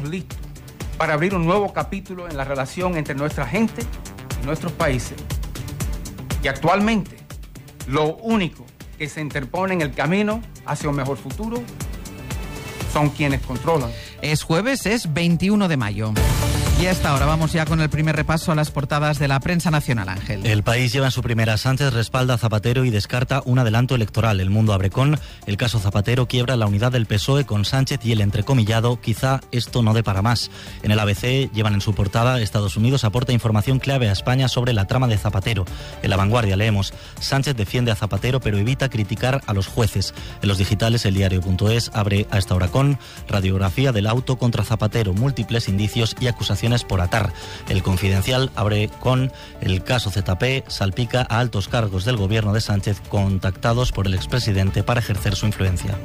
listos para abrir un nuevo capítulo en la relación entre nuestra gente y nuestros países. Y actualmente, lo único que se interpone en el camino hacia un mejor futuro son quienes controlan. Es jueves, es 21 de mayo. Y a esta hora vamos ya con el primer repaso a las portadas de la prensa nacional, Ángel. El País lleva en su primera: Sánchez respalda a Zapatero y descarta un adelanto electoral. El Mundo abre con: el caso Zapatero quiebra la unidad del PSOE con Sánchez y el entrecomillado: quizá esto no dé para más. En el ABC llevan en su portada: Estados Unidos aporta información clave a España sobre la trama de Zapatero. En La Vanguardia leemos: Sánchez defiende a Zapatero pero evita criticar a los jueces. En los digitales, eldiario.es abre a esta hora con: radiografía del auto contra Zapatero, múltiples indicios y acusaciones por atar. El Confidencial abre con: el caso ZP salpica a altos cargos del gobierno de Sánchez contactados por el expresidente para ejercer su influencia.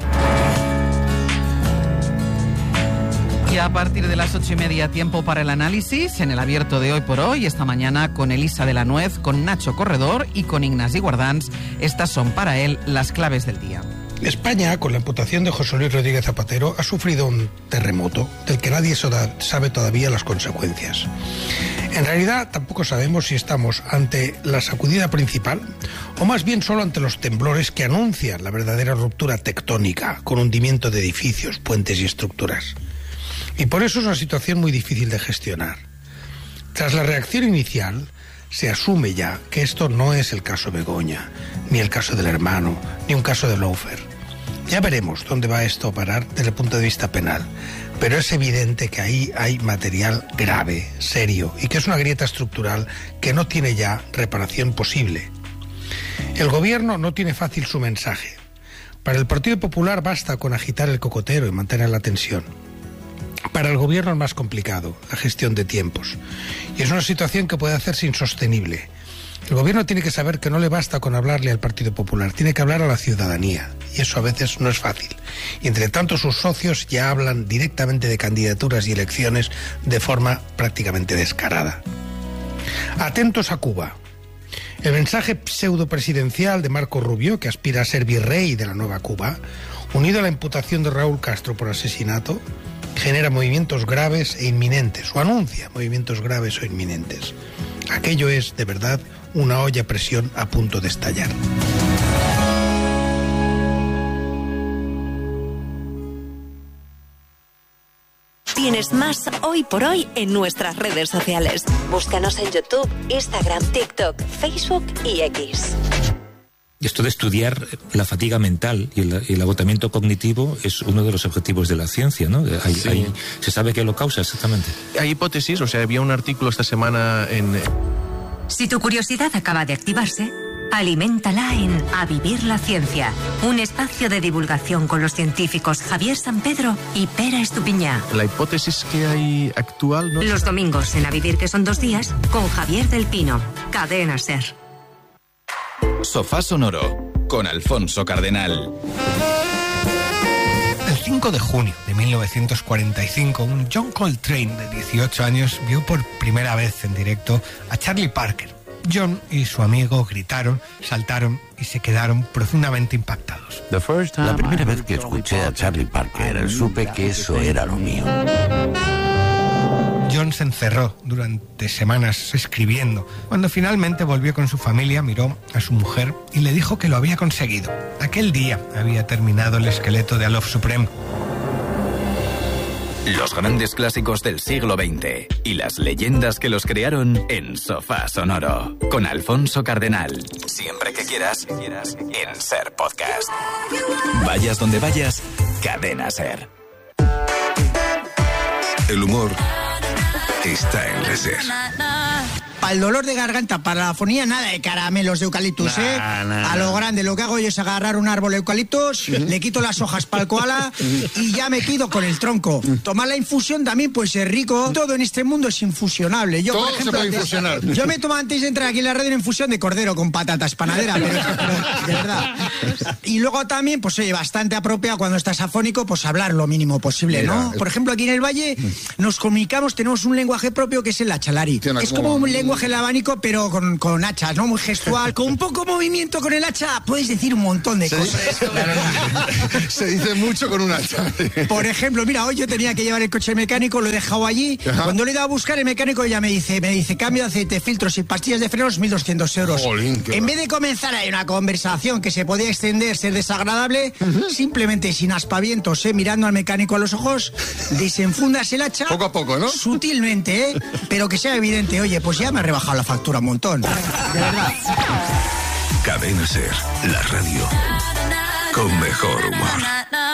Y a partir de las 8:30, tiempo para el análisis en el abierto de Hoy por Hoy, esta mañana con Elisa de la Nuez, con Nacho Corredor y con Ignasi Guardans. Estas son para él las claves del día. España, con la imputación de José Luis Rodríguez Zapatero, ha sufrido un terremoto del que nadie sabe todavía las consecuencias. En realidad, tampoco sabemos si estamos ante la sacudida principal o más bien solo ante los temblores que anuncian la verdadera ruptura tectónica, con hundimiento de edificios, puentes y estructuras. Y por eso es una situación muy difícil de gestionar. Tras la reacción inicial, se asume ya que esto no es el caso Begoña, ni el caso del hermano, ni un caso de Lawfare. Ya veremos dónde va esto a parar desde el punto de vista penal, pero es evidente que ahí hay material grave, serio, y que es una grieta estructural que no tiene ya reparación posible. El gobierno no tiene fácil su mensaje. Para el Partido Popular basta con agitar el cocotero y mantener la tensión. Para el gobierno es más complicado, la gestión de tiempos. Y es una situación que puede hacerse insostenible. El gobierno tiene que saber que no le basta con hablarle al Partido Popular, tiene que hablar a la ciudadanía. Y eso a veces no es fácil. Y entre tanto sus socios ya hablan directamente de candidaturas y elecciones de forma prácticamente descarada. Atentos a Cuba. El mensaje pseudopresidencial de Marco Rubio, que aspira a ser virrey de la nueva Cuba, unido a la imputación de Raúl Castro por asesinato, genera movimientos graves e inminentes, o anuncia movimientos graves o inminentes. Aquello es, de verdad, una olla a presión a punto de estallar. Tienes más Hoy por Hoy en nuestras redes sociales. Búscanos en YouTube, Instagram, TikTok, Facebook y X. Esto de estudiar la fatiga mental y el agotamiento cognitivo es uno de los objetivos de la ciencia, ¿no? ¿Se sabe qué lo causa exactamente? Hay hipótesis, o sea, había un artículo esta semana en... Si tu curiosidad acaba de activarse, aliméntala en A Vivir la Ciencia, un espacio de divulgación con los científicos Javier Sampedro y Pera Estupiñá. La hipótesis que hay actual, ¿no? Los domingos en A Vivir, que son 2 días, con Javier del Pino, Cadena SER. Sofá Sonoro, con Alfonso Cardenal. El 5 de junio de 1945, un John Coltrane de 18 años vio por primera vez en directo a Charlie Parker. John y su amigo gritaron, saltaron y se quedaron profundamente impactados. La primera vez que escuché a Charlie Parker, supe que eso era lo mío. John se encerró durante semanas escribiendo. Cuando finalmente volvió con su familia, miró a su mujer y le dijo que lo había conseguido. Aquel día había terminado el esqueleto de A Love Supreme. Los grandes clásicos del siglo XX y las leyendas que los crearon en Sofá Sonoro, con Alfonso Cardenal. Siempre que quieras, en SER Podcast. Vayas donde vayas, Cadena SER. El humor está en la SER. Para el dolor de garganta, para la afonía, nada de caramelos de eucaliptus, A lo grande, lo que hago yo es agarrar un árbol de eucaliptus, le quito las hojas para el koala y ya me quedo con el tronco. Tomar la infusión también puede ser rico. Todo en este mundo es infusionable. Yo, todo por ejemplo, se puede infusionar. Yo me tomo antes de entrar aquí en la radio una infusión de cordero con patatas panadera, pero de verdad. Y luego también, pues oye, bastante apropiado cuando estás afónico, pues hablar lo mínimo posible, ¿no? Por ejemplo, aquí en el Valle nos comunicamos, tenemos un lenguaje propio que es el achalari. Es como un lenguaje coge el abanico, pero con hachas, ¿no? Muy gestual, con un poco movimiento con el hacha, puedes decir un montón de cosas. Se dice mucho con un hacha. Por ejemplo, mira, hoy yo tenía que llevar el coche mecánico, lo he dejado allí. Ajá. Cuando le he ido a buscar, el mecánico ya me dice, cambio de aceite, filtros y pastillas de frenos, 1.200 euros. Jolín, en vez de comenzar ahí una conversación que se podía extender, ser desagradable, simplemente sin aspavientos, mirando al mecánico a los ojos, desenfundas el hacha. Poco a poco, ¿no? Sutilmente, pero que sea evidente. Oye, pues ya me ha rebajado la factura un montón. De verdad. Cadena Ser, la radio con mejor humor.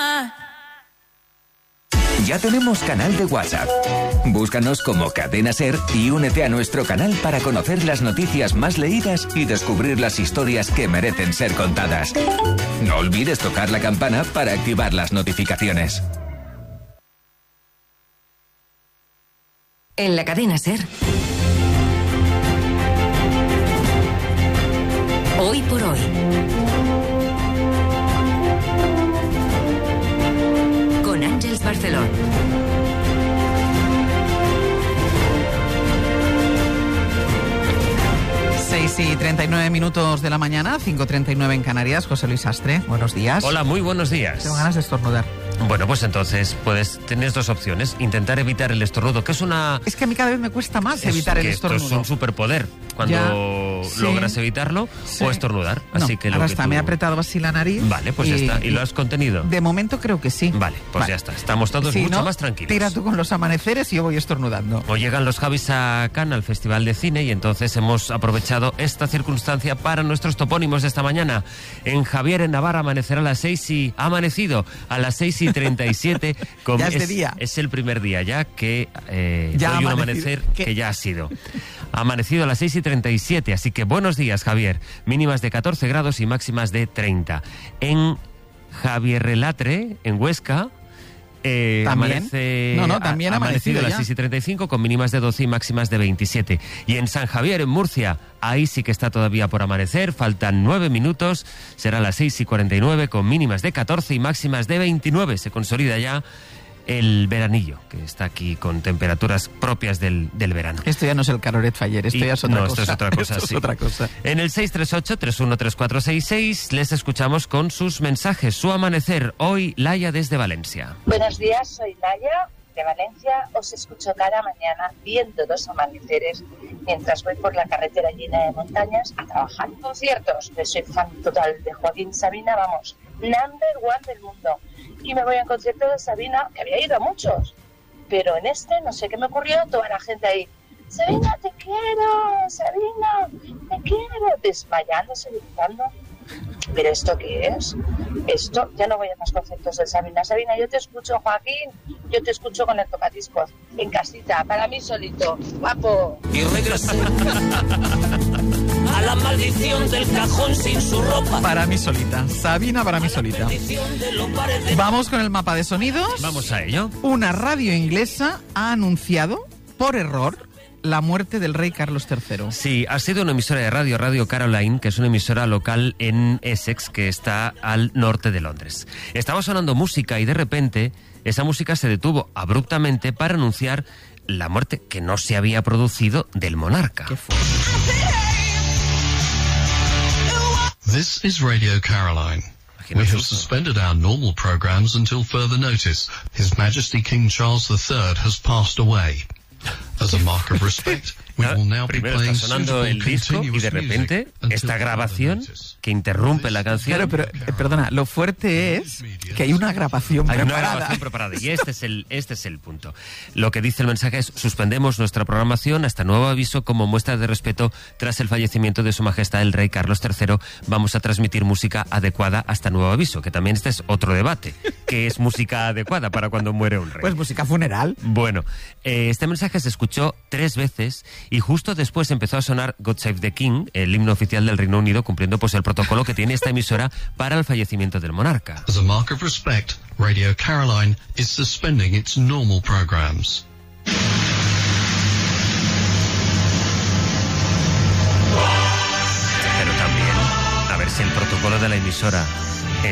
Ya tenemos canal de WhatsApp. Búscanos como Cadena Ser y únete a nuestro canal para conocer las noticias más leídas y descubrir las historias que merecen ser contadas. No olvides tocar la campana para activar las notificaciones. En la Cadena Ser. Hoy por hoy. Con Ángeles Barceló. Y 39 minutos de la mañana, 5:39 en Canarias. José Luis Astre, buenos días. Hola, muy buenos días. Tengo ganas de estornudar. Bueno, pues entonces tienes dos opciones. Intentar evitar el estornudo, que es una... Es que a mí cada vez me cuesta más evitar el estornudo. Esto es un superpoder. Cuando logras evitarlo o estornudar. Así que ahora está, me he apretado así la nariz. Vale, pues ya está. ¿Y lo has contenido? De momento creo que sí. Vale, pues ya está. Estamos todos mucho más tranquilos. Tira tú con los amaneceres y yo voy estornudando. Hoy llegan los Javis a Cannes, al Festival de Cine, y entonces hemos aprovechado esta circunstancia para nuestros topónimos de esta mañana. En Javier, en Navarra, amanecerá a las 6 ha amanecido a las 6:37. Ya es de día. Es el primer día ya que ya hoy un amanecer que ya ha sido. Ha amanecido a las 6:37, así que buenos días, Javier. Mínimas de 14 grados y máximas de 30. En Javierrelatre, en Huesca, ¿también? También ha amanecido a las 6:35 con mínimas de 12 y máximas de 27. Y en San Javier, en Murcia, ahí sí que está todavía por amanecer, faltan 9 minutos, será a las 6:49 con mínimas de 14 y máximas de 29. Se consolida ya el veranillo, que está aquí con temperaturas propias del verano. Esto ya no es el Caroret Faller, esto ya es otra cosa. Esto es otra cosa, esto sí. Es otra cosa. En el 638-313466 les escuchamos con sus mensajes. Su amanecer, hoy Laia desde Valencia. Buenos días, soy Laia de Valencia. Os escucho cada mañana viendo dos amaneceres mientras voy por la carretera llena de montañas a trabajar. Conciertos, soy fan total de Joaquín Sabina, vamos, number one del mundo. Y me voy a un concierto de Sabina, que había ido a muchos, pero en este, no sé qué me ocurrió, toda la gente ahí, Sabina, te quiero, Sabina, te quiero, desmayándose, gritando. ¿Pero esto qué es? Esto, ya no voy a más conciertos de Sabina. Sabina, yo te escucho, Joaquín, yo te escucho con el tocadiscos, en casita, para mí solito, guapo. Y regresé a la maldición del cajón sin su ropa. Para mí solita, Sabina para mí solita. Vamos con el mapa de sonidos. Vamos a ello. Una radio inglesa ha anunciado, por error, la muerte del rey Carlos III. Sí, ha sido una emisora de radio, Radio Caroline, que es una emisora local en Essex, que está al norte de Londres. Estaba sonando música y de repente esa música se detuvo abruptamente para anunciar la muerte que no se había producido del monarca. ¿Qué fue? This is Radio Caroline. We have suspended our normal programs until further notice. His Majesty King Charles III has passed away. As a mark of respect, we will now be Primero está sonando el disco y de repente esta grabación que interrumpe la canción. Claro, pero perdona, lo fuerte es que hay una grabación preparada. Hay una grabación preparada y este es el punto. Lo que dice el mensaje es: suspendemos nuestra programación hasta nuevo aviso como muestra de respeto tras el fallecimiento de Su Majestad el Rey Carlos III. Vamos a transmitir música adecuada hasta nuevo aviso, que también este es otro debate. ¿Qué es música adecuada para cuando muere un rey? Pues música funeral. Bueno, este mensaje se escuchó 3 veces y justo después empezó a sonar God Save the King, el himno oficial del Reino Unido, cumpliendo pues el protocolo que tiene esta emisora para el fallecimiento del monarca. As a mark of respect, Radio Caroline is suspending its normal programs. Pero también, a ver si el protocolo de la emisora es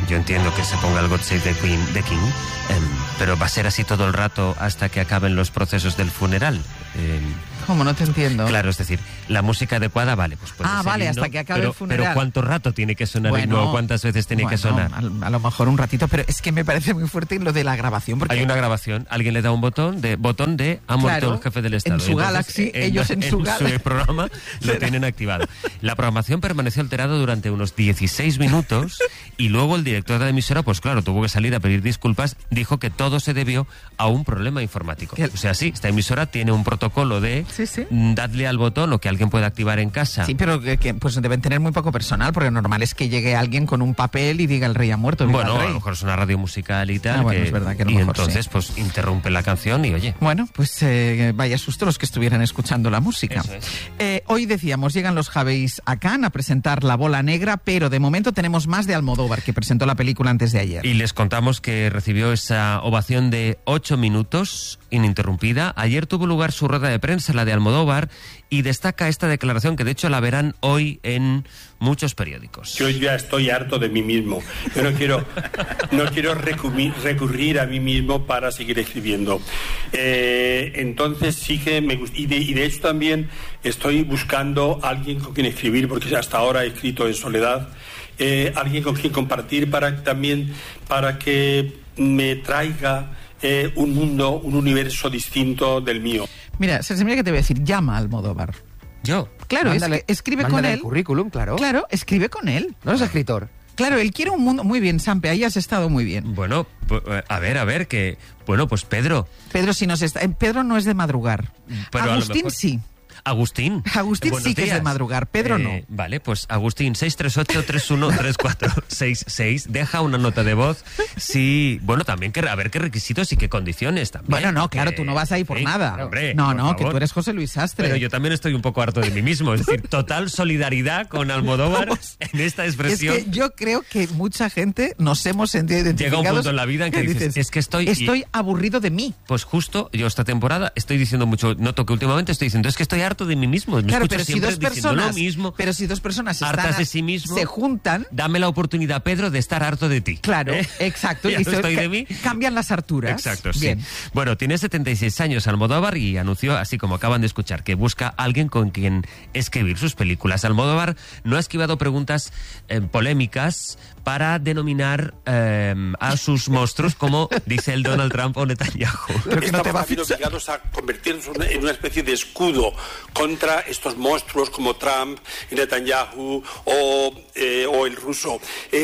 yo entiendo que se ponga el God Save the King, pero va a ser así todo el rato hasta que acaben los procesos del funeral. ¿Cómo? No te entiendo. Claro, es decir, la música adecuada, vale, pues puede ser vale, himno, hasta que acabe el funeral. Pero ¿cuánto rato tiene que sonar el himno? ¿Cuántas veces tiene que sonar? A lo mejor un ratito, pero es que me parece muy fuerte lo de la grabación. Porque hay una grabación, alguien le da un botón de ha muerto el jefe del Estado. En su Galaxy, ellos en su Galaxy. Su programa lo tienen activado. La programación permaneció alterada durante unos 16 minutos y luego el director de la emisora, pues claro, tuvo que salir a pedir disculpas, dijo que todo se debió a un problema informático. O sea, sí, esta emisora tiene un protocolo de dadle al botón o que alguien pueda activar en casa. Sí, pero que pues deben tener muy poco personal, porque normal es que llegue alguien con un papel y diga el rey ha muerto. Bueno, a lo mejor es una radio musical y tal. Bueno, es verdad que a lo y mejor entonces pues interrumpe la canción y oye. Bueno, pues vaya susto los que estuvieran escuchando la música. Eso es. Hoy decíamos, llegan los Javeis a Cannes a presentar La Bola Negra, pero de momento tenemos más de Almodóvar, que presentó la película antes de ayer. Y les contamos que recibió esa ovación de 8 minutos ininterrumpida. Ayer tuvo lugar su rueda de prensa, la de Almodóvar, y destaca esta declaración que de hecho la verán hoy en muchos periódicos. Yo ya estoy harto de mí mismo. Yo no quiero recurrir a mí mismo para seguir escribiendo. Entonces sí que me gusta. Y de hecho también estoy buscando a alguien con quien escribir, porque hasta ahora he escrito en soledad. Alguien con quien compartir para que me traiga un mundo, un universo distinto del mío. Mira, mira que te voy a decir, llama a Almodóvar. ¿Yo? Claro, escribe con él. El currículum, claro. Claro, escribe con él. No es escritor. Claro, él quiere un mundo... Muy bien, Sampe, ahí has estado muy bien. Bueno, a ver, que... Bueno, pues Pedro... Pedro, si nos está... Pedro no es de madrugar. Pero Agustín sí. Agustín sí que es de madrugar, Pedro no. Vale, pues Agustín, 638-313466, deja una nota de voz. Sí, bueno, también a ver qué requisitos y qué condiciones también. Bueno, no, claro, tú no vas ahí por nada. Hombre, no, por favor. Que tú eres José Luis Sastre. Pero yo también estoy un poco harto de mí mismo, es decir, total solidaridad con Almodóvar en esta expresión. Es que yo creo que mucha gente nos hemos sentido identificados. Llega un punto en la vida en que dices, es que estoy aburrido de mí. Pues justo, yo esta temporada estoy diciendo mucho, noto que últimamente estoy diciendo, es que estoy harto de mí mismo. Claro, pero si dos personas hartas de sí mismo, se juntan, dame la oportunidad, Pedro, de estar harto de ti. Claro, exacto. Y estoy de mí. Cambian las harturas. Exacto, bien. Sí. Bueno, tiene 76 años Almodóvar y anunció, así como acaban de escuchar, que busca a alguien con quien escribir sus películas. Almodóvar no ha esquivado preguntas polémicas para denominar a sus monstruos como dice el Donald Trump o Netanyahu. Estamos también obligados a convertirnos en una especie de escudo contra estos monstruos como Trump, Netanyahu o el ruso.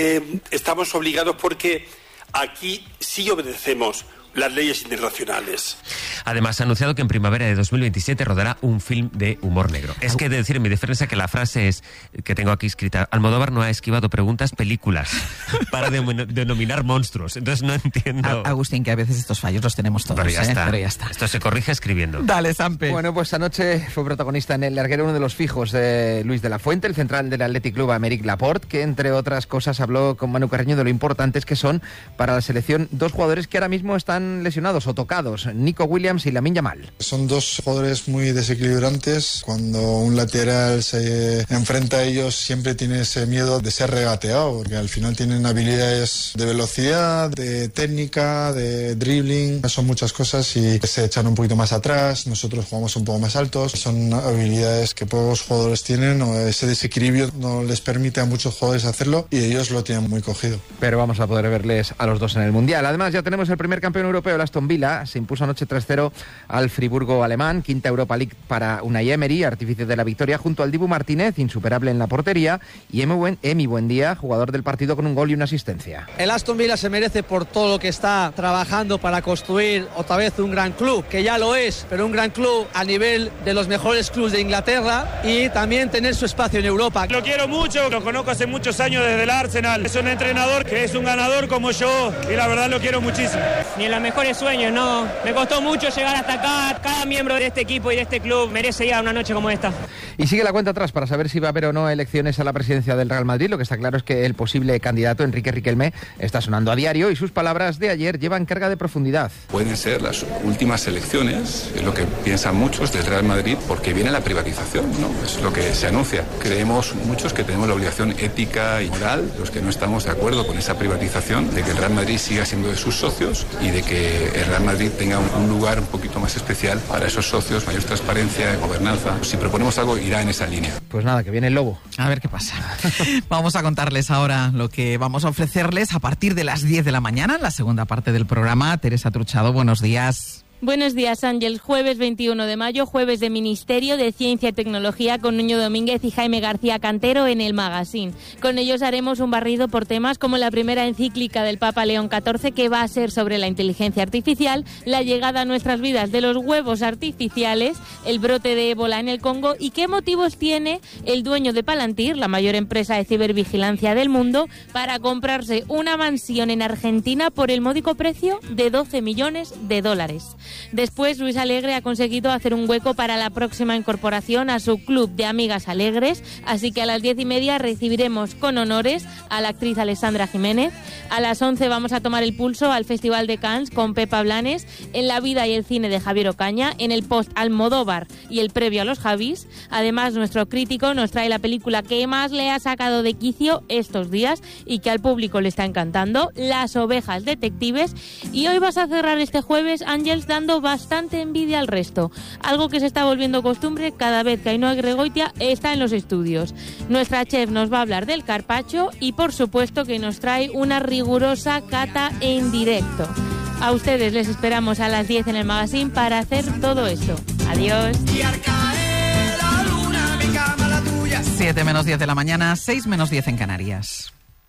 Estamos obligados porque aquí sí obedecemos las leyes internacionales. Además, ha anunciado que en primavera de 2027 rodará un film de humor negro. Es que he de decir en mi defensa que la frase es, que tengo aquí escrita, Almodóvar no ha esquivado preguntas, películas, para denominar monstruos. Entonces no entiendo... Agustín, que a veces estos fallos los tenemos todos, pero ya está. Esto se corrige escribiendo. Dale, Sampe. Bueno, pues anoche fue protagonista en El Larguero uno de los fijos de Luis de la Fuente, el central del Athletic Club, Aymeric Laporte, que entre otras cosas habló con Manu Carreño de lo importantes que son para la selección dos jugadores que ahora mismo están lesionados o tocados, Nico Williams y Lamine Yamal. Son dos jugadores muy desequilibrantes. Cuando un lateral se enfrenta a ellos siempre tiene ese miedo de ser regateado, porque al final tienen habilidades de velocidad, de técnica, de dribbling, son muchas cosas y se echan un poquito más atrás, nosotros jugamos un poco más altos, son habilidades que pocos jugadores tienen, o ese desequilibrio no les permite a muchos jugadores hacerlo y ellos lo tienen muy cogido. Pero vamos a poder verles a los dos en el Mundial. Además ya tenemos el primer campeón europeo, el Aston Villa, se impuso anoche 3-0 al Friburgo alemán, quinta Europa League para Unai Emery, artífice de la victoria, junto al Dibu Martínez, insuperable en la portería, y Emi Buendía, jugador del partido con un gol y una asistencia. El Aston Villa se merece por todo lo que está trabajando para construir otra vez un gran club, que ya lo es, pero un gran club a nivel de los mejores clubes de Inglaterra y también tener su espacio en Europa. Lo quiero mucho, lo conozco hace muchos años desde el Arsenal. Es un entrenador que es un ganador como yo y la verdad lo quiero muchísimo. ni en los mejores sueños, no. Me costó mucho llegar hasta acá. Cada miembro de este equipo y de este club merece ir a una noche como esta. Y sigue la cuenta atrás para saber si va a haber o no elecciones a la presidencia del Real Madrid. Lo que está claro es que el posible candidato, Enrique Riquelme, está sonando a diario y sus palabras de ayer llevan carga de profundidad. Pueden ser las últimas elecciones, es lo que piensan muchos del Real Madrid, porque viene la privatización, ¿no? Es lo que se anuncia. Creemos muchos que tenemos la obligación ética y moral, los que no estamos de acuerdo con esa privatización, de que el Real Madrid siga siendo de sus socios y de que el Real Madrid tenga un lugar un poquito más especial para esos socios, mayor transparencia, gobernanza. Si proponemos algo, irá en esa línea. Pues nada, que viene el lobo. A ver qué pasa. Vamos a contarles ahora lo que vamos a ofrecerles a partir de las 10 de la mañana, en la segunda parte del programa. Teresa Truchado, buenos días. Buenos días, Ángel. Jueves 21 de mayo, jueves de Ministerio de Ciencia y Tecnología con Nuño Domínguez y Jaime García Cantero en el Magazine. Con ellos haremos un barrido por temas como la primera encíclica del Papa León XIV, que va a ser sobre la inteligencia artificial, la llegada a nuestras vidas de los huevos artificiales, el brote de ébola en el Congo y qué motivos tiene el dueño de Palantir, la mayor empresa de cibervigilancia del mundo, para comprarse una mansión en Argentina por el módico precio de $12 millones. Después, Luis Alegre ha conseguido hacer un hueco para la próxima incorporación a su club de amigas alegres, así que a las 10:30 recibiremos con honores a la actriz Alessandra Jiménez. A las 11 vamos a tomar el pulso al Festival de Cannes con Pepa Blanes, en la vida y el cine de Javier Ocaña, en el post Almodóvar y el previo a los Javis. Además, nuestro crítico nos trae la película que más le ha sacado de quicio estos días y que al público le está encantando, Las ovejas detectives. Y hoy vas a cerrar este jueves, Ángels, dando bastante envidia al resto, algo que se está volviendo costumbre cada vez que Ainhoa Gregoitia está en los estudios. Nuestra chef nos va a hablar del carpaccio y por supuesto que nos trae una rigurosa cata en directo. A ustedes les esperamos a las 10 en el Magazine para hacer todo esto. Adiós. 7 menos 10 de la mañana, 6 menos 10 en Canarias.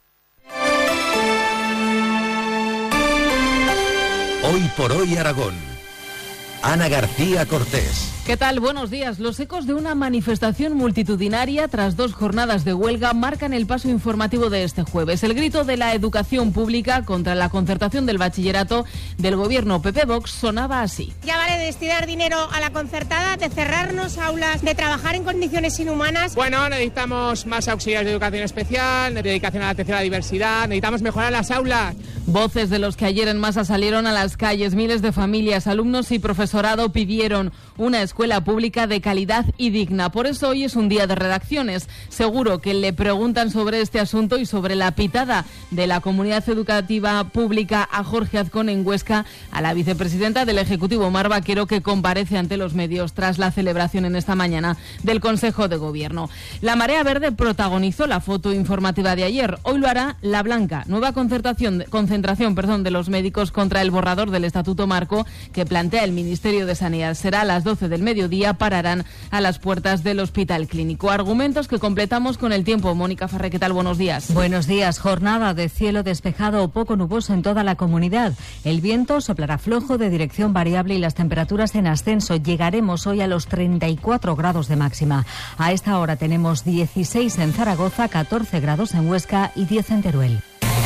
Hoy por hoy Aragón. Ana García Cortés. ¿Qué tal? Buenos días. Los ecos de una manifestación multitudinaria tras 2 jornadas de huelga marcan el paso informativo de este jueves. El grito de la educación pública contra la concertación del bachillerato del gobierno PP-Vox sonaba así. Ya vale de destinar dinero a la concertada, de cerrarnos aulas, de trabajar en condiciones inhumanas. Bueno, necesitamos más auxiliares de educación especial, de dedicación a la atención a la diversidad, necesitamos mejorar las aulas. Voces de los que ayer en masa salieron a las calles. Miles de familias, alumnos y profesorado pidieron una escuela pública de calidad y digna. Por eso hoy es un día de redacciones. Seguro que le preguntan sobre este asunto y sobre la pitada de la comunidad educativa pública a Jorge Azcón en Huesca, a la vicepresidenta del Ejecutivo, Mar Vaquero, que comparece ante los medios tras la celebración en esta mañana del Consejo de Gobierno. La Marea Verde protagonizó la foto informativa de ayer. Hoy lo hará La Blanca, nueva concentración de los médicos contra el borrador del Estatuto Marco que plantea el Ministerio de Sanidad. Será a las 12 del mediodía, pararán a las puertas del Hospital Clínico. Argumentos que completamos con el tiempo. Mónica Farré, ¿qué tal? Buenos días. Buenos días. Jornada de cielo despejado o poco nuboso en toda la comunidad. El viento soplará flojo, de dirección variable, y las temperaturas en ascenso. Llegaremos hoy a los 34 grados de máxima. A esta hora tenemos 16 en Zaragoza, 14 grados en Huesca y 10 en Teruel.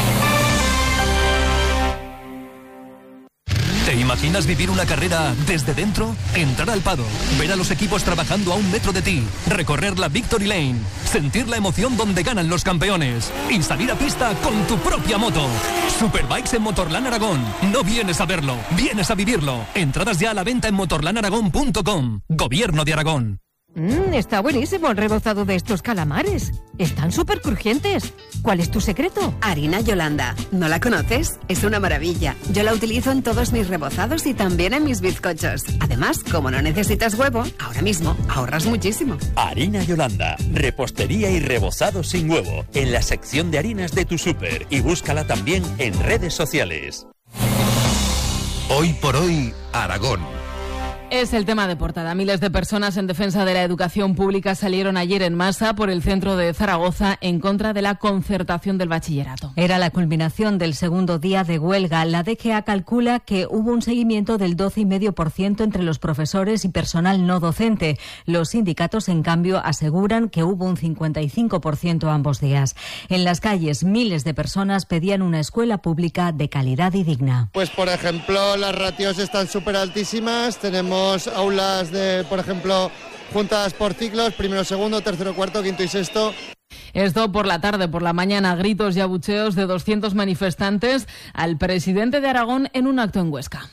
¿Te imaginas vivir una carrera desde dentro? Entrar al paddock, ver a los equipos trabajando a 1 metro de ti, recorrer la Victory Lane, sentir la emoción donde ganan los campeones y salir a pista con tu propia moto. Superbikes en Motorland Aragón. No vienes a verlo, vienes a vivirlo. Entradas ya a la venta en motorlandaragón.com. Gobierno de Aragón. Está buenísimo el rebozado de estos calamares. Están súper crujientes. ¿Cuál es tu secreto? Harina Yolanda. ¿No la conoces? Es una maravilla. Yo la utilizo en todos mis rebozados y también en mis bizcochos. Además, como no necesitas huevo, ahora mismo ahorras muchísimo. Harina Yolanda. Repostería y rebozado sin huevo. En la sección de harinas de tu súper. Y búscala también en redes sociales. Hoy por hoy Aragón. Es el tema de portada. Miles de personas en defensa de la educación pública salieron ayer en masa por el centro de Zaragoza en contra de la concertación del bachillerato. Era la culminación del segundo día de huelga. La DGA calcula que hubo un seguimiento del 12,5% entre los profesores y personal no docente. Los sindicatos, en cambio, aseguran que hubo un 55% ambos días. En las calles, miles de personas pedían una escuela pública de calidad y digna. Pues, por ejemplo, las ratios están súper altísimas. Tenemos aulas de, por ejemplo, juntadas por ciclos, primero, segundo, tercero, cuarto, quinto y sexto. Esto por la tarde. Por la mañana, gritos y abucheos de 200 manifestantes al presidente de Aragón en un acto en Huesca.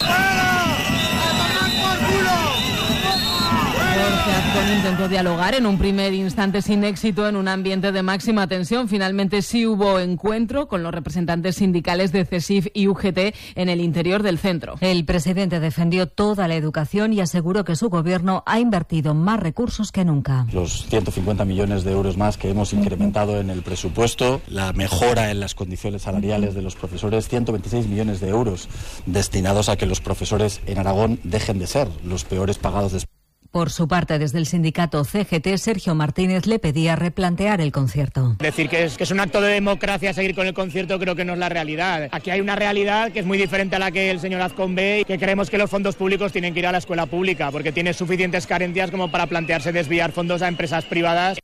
Jorge Azcón intentó dialogar en un primer instante sin éxito en un ambiente de máxima tensión. Finalmente sí hubo encuentro con los representantes sindicales de CESIF y UGT en el interior del centro. El presidente defendió toda la educación y aseguró que su gobierno ha invertido más recursos que nunca. Los 150 millones de euros más que hemos incrementado en el presupuesto, la mejora en las condiciones salariales de los profesores, 126 millones de euros destinados a que los profesores en Aragón dejen de ser los peores pagados de España. Por su parte, desde el sindicato CGT, Sergio Martínez le pedía replantear el concierto. Decir que es un acto de democracia seguir con el concierto creo que no es la realidad. Aquí hay una realidad que es muy diferente a la que el señor Azcón ve y que creemos que los fondos públicos tienen que ir a la escuela pública porque tiene suficientes carencias como para plantearse desviar fondos a empresas privadas.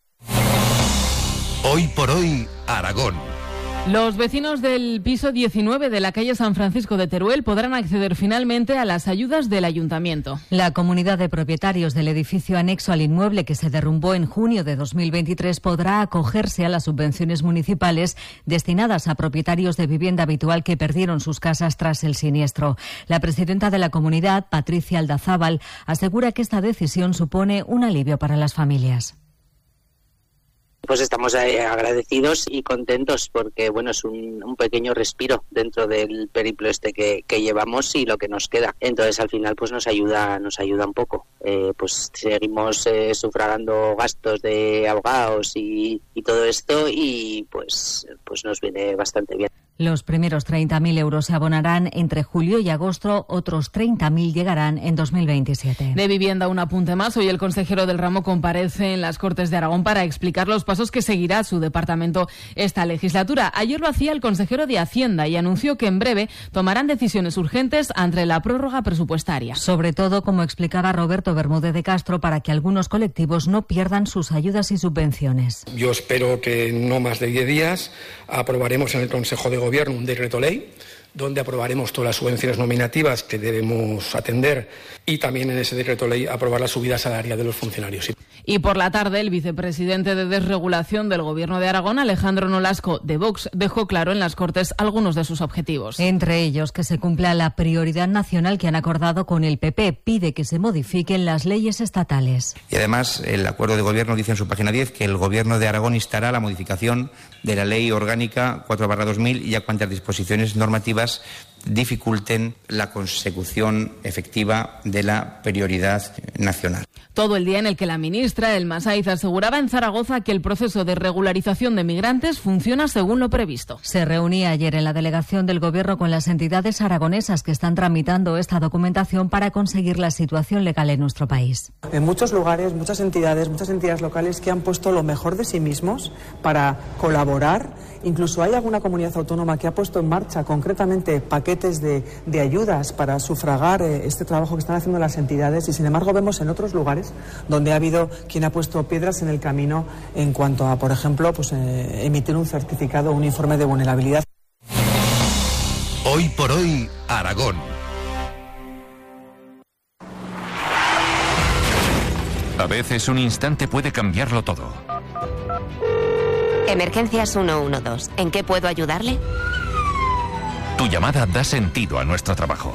Hoy por hoy, Aragón. Los vecinos del piso 19 de la calle San Francisco de Teruel podrán acceder finalmente a las ayudas del ayuntamiento. La comunidad de propietarios del edificio anexo al inmueble que se derrumbó en junio de 2023 podrá acogerse a las subvenciones municipales destinadas a propietarios de vivienda habitual que perdieron sus casas tras el siniestro. La presidenta de la comunidad, Patricia Aldazábal, asegura que esta decisión supone un alivio para las familias. Pues estamos agradecidos y contentos porque bueno, es un pequeño respiro dentro del periplo que llevamos y lo que nos queda. Entonces al final pues nos ayuda un poco. Pues seguimos sufragando gastos de abogados y todo esto y pues nos viene bastante bien. Los primeros 30.000 euros se abonarán entre julio y agosto, otros 30.000 llegarán en 2027. De vivienda, un apunte más. Hoy el consejero del ramo comparece en las Cortes de Aragón para explicar los pasos que seguirá su departamento esta legislatura. Ayer lo hacía el consejero de Hacienda y anunció que en breve tomarán decisiones urgentes ante la prórroga presupuestaria. Sobre todo, como explicaba Roberto Bermúdez de Castro, para que algunos colectivos no pierdan sus ayudas y subvenciones. Yo espero que en no más de 10 días aprobaremos en el Consejo de Gobierno un decreto ley donde aprobaremos todas las subvenciones nominativas que debemos atender y también en ese decreto ley aprobar la subida salarial de los funcionarios. Y por la tarde, el vicepresidente de Desregulación del Gobierno de Aragón, Alejandro Nolasco, de Vox, dejó claro en las Cortes algunos de sus objetivos. Entre ellos, que se cumpla la prioridad nacional que han acordado con el PP. Pide que se modifiquen las leyes estatales. Y además, el acuerdo de gobierno dice en su página 10 que el Gobierno de Aragón instará la modificación de la Ley Orgánica 4/2000 y a cuantas disposiciones normativas dificulten la consecución efectiva de la prioridad nacional. Todo el día en el que la ministra Elma Saiz aseguraba en Zaragoza que el proceso de regularización de migrantes funciona según lo previsto. Se reunía ayer en la delegación del Gobierno con las entidades aragonesas que están tramitando esta documentación para conseguir la situación legal en nuestro país. En muchos lugares, muchas entidades locales que han puesto lo mejor de sí mismos para colaborar. Incluso hay alguna comunidad autónoma que ha puesto en marcha concretamente paquetes de ayudas para sufragar este trabajo que están haciendo las entidades y sin embargo vemos en otros lugares donde ha habido quien ha puesto piedras en el camino en cuanto a, por ejemplo, emitir un certificado, un informe de vulnerabilidad. Hoy por hoy, Aragón. A veces un instante puede cambiarlo todo. Emergencias 112. ¿En qué puedo ayudarle? Tu llamada da sentido a nuestro trabajo.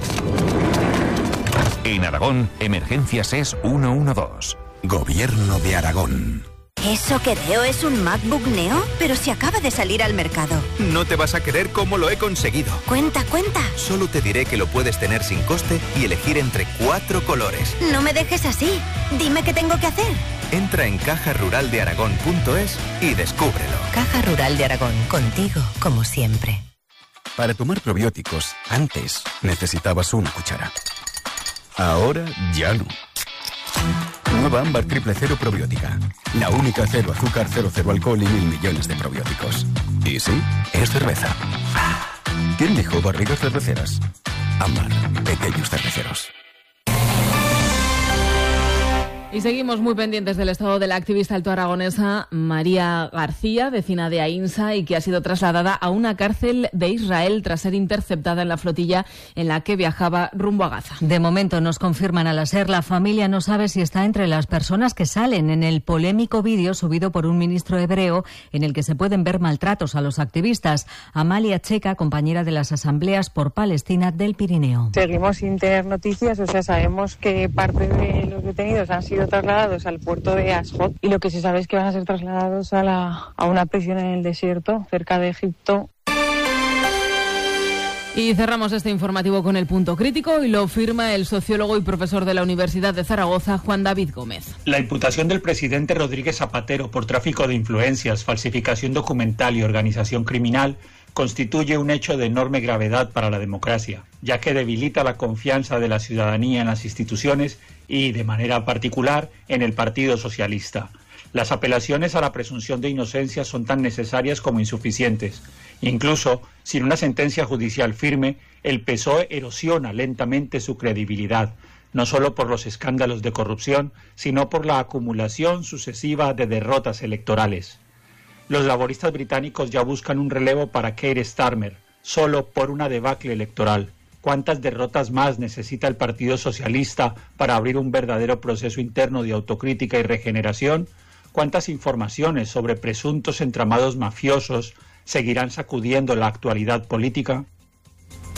En Aragón, Emergencias es 112. Gobierno de Aragón. ¿Eso que veo es un MacBook Neo? Pero si acaba de salir al mercado. No te vas a creer cómo lo he conseguido. Cuenta. Solo te diré que lo puedes tener sin coste y elegir entre 4 colores. No me dejes así. Dime qué tengo que hacer. Entra en cajaruraldearagón.es y descúbrelo. Caja Rural de Aragón, contigo como siempre. Para tomar probióticos, antes necesitabas una cuchara. Ahora ya no. Nueva Ámbar Triple Cero Probiótica. La única cero azúcar, cero alcohol y 1.000 millones de probióticos. Y sí, es cerveza. ¿Quién dijo barrigas cerveceras? Ámbar, pequeños cerveceros. Y seguimos muy pendientes del estado de la activista altoaragonesa María García, vecina de Aínsa, y que ha sido trasladada a una cárcel de Israel tras ser interceptada en la flotilla en la que viajaba rumbo a Gaza. De momento nos confirman a la SER, la familia no sabe si está entre las personas que salen en el polémico vídeo subido por un ministro hebreo en el que se pueden ver maltratos a los activistas. Amalia Checa, compañera de las asambleas por Palestina del Pirineo. Seguimos sin tener noticias, sabemos que parte de los detenidos han sido trasladados al puerto de Ashdod y lo que se sabe es que van a ser trasladados a una prisión en el desierto cerca de Egipto. Y cerramos este informativo con el punto crítico y lo firma el sociólogo y profesor de la Universidad de Zaragoza, Juan David Gómez. La imputación del presidente Rodríguez Zapatero por tráfico de influencias, falsificación documental y organización criminal constituye un hecho de enorme gravedad para la democracia, ya que debilita la confianza de la ciudadanía en las instituciones y, de manera particular, en el Partido Socialista. Las apelaciones a la presunción de inocencia son tan necesarias como insuficientes. Incluso, sin una sentencia judicial firme, el PSOE erosiona lentamente su credibilidad, no solo por los escándalos de corrupción, sino por la acumulación sucesiva de derrotas electorales. Los laboristas británicos ya buscan un relevo para Keir Starmer, solo por una debacle electoral. ¿Cuántas derrotas más necesita el Partido Socialista para abrir un verdadero proceso interno de autocrítica y regeneración? ¿Cuántas informaciones sobre presuntos entramados mafiosos seguirán sacudiendo la actualidad política?